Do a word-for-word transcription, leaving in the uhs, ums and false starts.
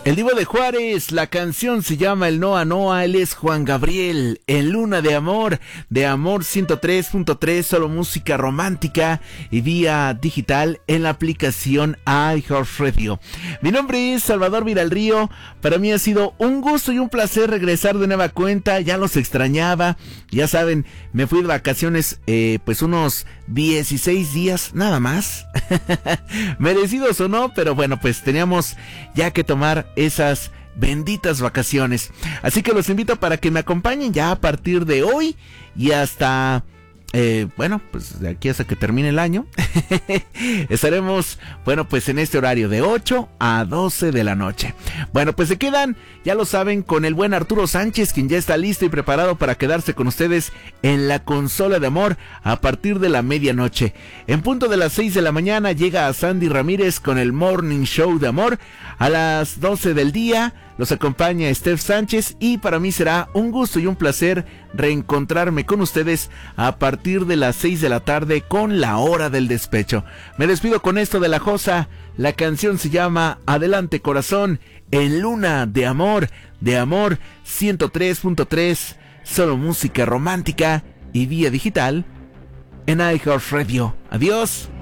El Divo de Juárez, la canción se llama El Noa Noa, él es Juan Gabriel, en Luna de Amor, de Amor ciento tres punto tres, solo música romántica y vía digital en la aplicación iHeartRadio. Mi nombre es Salvador Viralrío, para mí ha sido un gusto y un placer regresar de nueva cuenta, ya los extrañaba, ya saben, me fui de vacaciones eh, pues unos dieciséis días, nada más, merecidos o no, pero bueno, pues teníamos ya que tomar esas benditas vacaciones. Así que los invito para que me acompañen ya a partir de hoy y hasta... Eh, bueno, pues de aquí hasta que termine el año estaremos, bueno, pues en este horario de ocho a doce de la noche. Bueno, pues se quedan, ya lo saben, con el buen Arturo Sánchez, quien ya está listo y preparado para quedarse con ustedes en la consola de amor a partir de la medianoche. En punto de las seis de la mañana llega a Sandy Ramírez con el Morning Show de Amor. A las doce del día los acompaña Steph Sánchez y para mí será un gusto y un placer reencontrarme con ustedes a partir de las seis de la tarde con La Hora del Despecho. Me despido con esto de La Josa. La canción se llama Adelante Corazón, en Luna de Amor, de Amor ciento tres punto tres, solo música romántica y vía digital en iHeartRadio. Adiós.